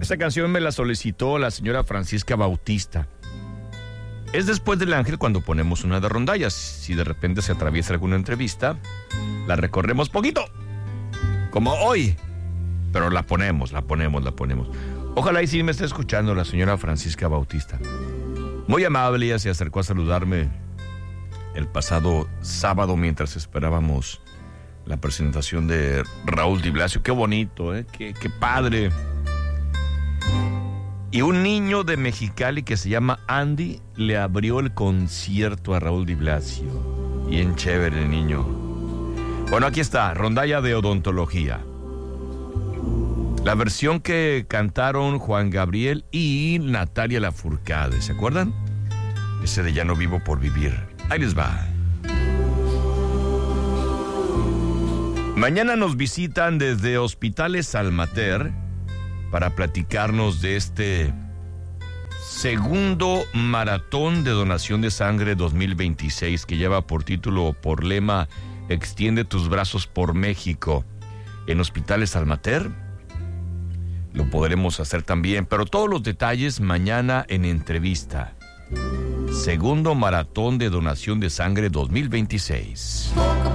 Esta canción me la solicitó la señora Francisca Bautista. Es después del Ángel cuando ponemos una de rondallas. Si de repente se atraviesa alguna entrevista, la recorremos poquito, como hoy. Pero la ponemos. Ojalá y sí me esté escuchando la señora Francisca Bautista. Muy amable, ella se acercó a saludarme el pasado sábado mientras esperábamos la presentación de Raúl Di Blasio. Qué bonito, qué padre. Y un niño de Mexicali que se llama Andy le abrió el concierto a Raúl Di Blasio. Bien chévere el niño. Bueno, aquí está, rondalla de odontología. La versión que cantaron Juan Gabriel y Natalia Lafourcade, ¿se acuerdan? Ese de Ya no vivo por vivir. Ahí les va. Mañana nos visitan desde Hospitales Almater para platicarnos de este segundo maratón de donación de sangre 2026 que lleva por título, por lema, Extiende tus brazos por México. En Hospitales Almater lo podremos hacer también, pero todos los detalles mañana en entrevista. Segundo maratón de donación de sangre 2026.